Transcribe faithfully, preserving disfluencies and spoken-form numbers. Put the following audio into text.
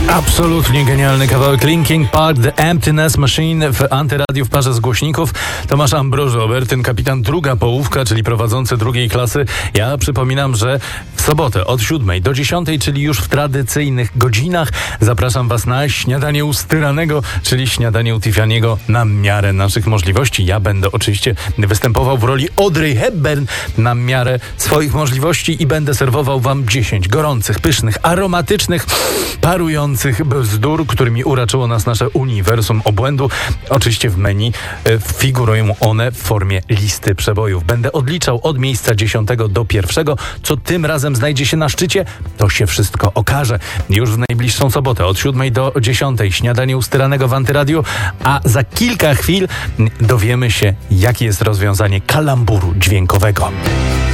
Absolutnie genialny kawałek Linkin Park, The Emptiness Machine w Antyradiu w parze z głośników. Tomasz Ambrożo, Obertyn, kapitan druga połówka, czyli prowadzący drugiej klasy. Ja przypominam, że w sobotę od siódmej do dziesiątej, czyli już w tradycyjnych godzinach, zapraszam Was na śniadanie u Styranego, czyli śniadanie u Tiffany'ego na miarę naszych możliwości. Ja będę oczywiście występował w roli Audrey Hepburn na miarę swoich możliwości i będę serwował Wam dziesięć gorących, pysznych, aromatycznych, parujących bzdur, którymi uraczyło nas nasze uniwersum obłędu. Oczywiście w menu e, figurują one w formie listy przebojów. Będę odliczał od miejsca dziesiątego do pierwszego. Co tym razem znajdzie się na szczycie, to się wszystko okaże. Już w najbliższą sobotę od siódmej do dziesiątej śniadanie u Styranego w Antyradiu, a za kilka chwil dowiemy się, jakie jest rozwiązanie kalamburu dźwiękowego.